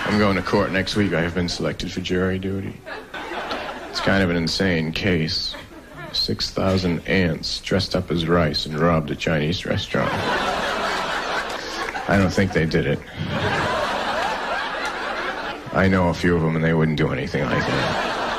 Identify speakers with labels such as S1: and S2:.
S1: I'm going to court next week. I have been selected for jury duty. It's kind of an insane case. 6,000 ants dressed up as rice and robbed a Chinese restaurant. I don't think they did it. I know a few of them, and they wouldn't do anything like that.